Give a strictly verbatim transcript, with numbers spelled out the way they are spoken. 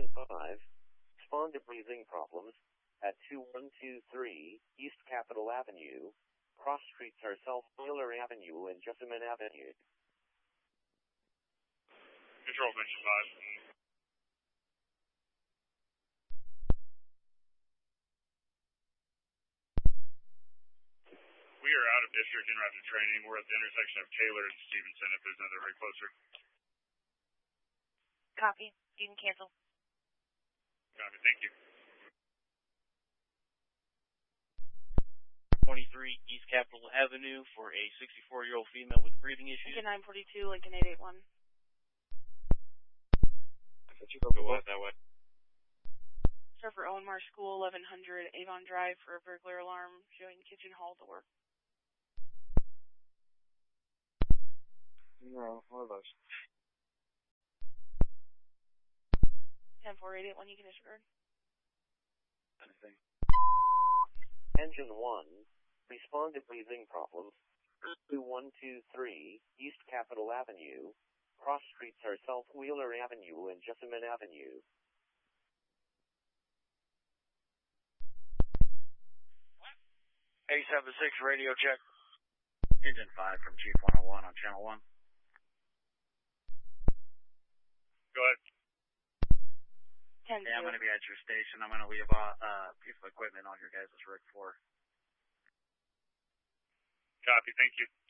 Engine five, respond to breathing problems at two one two three East Capitol Avenue. Cross streets are South Wheeler Avenue and Jessamine Avenue. Control Engine five. We are out of district in rapid training. We're at the intersection of Taylor and Stevenson if there's another right closer. Copy. You can cancel. Copy. Thank you. twenty-three East Capitol Avenue for a sixty-four-year-old female with breathing issues. Lincoln nine forty-two, Lincoln eight eight one. Go what, that way? Surfer Owen Marsh School, eleven hundred Avon Drive for a burglar alarm showing kitchen hall door. No, one of those. ten four eight eight one, you can disregard. Anything. Engine one, respond to breathing problems. two one two three East Capitol Avenue. Cross streets are South Wheeler Avenue and Jessamine Avenue. eight seven six radio check. Engine five from Chief one oh one on channel one. Go ahead. ten Yeah, I'm going to be at your station. I'm going to leave a uh, piece of equipment on your guys' rig floor. Copy. Thank you.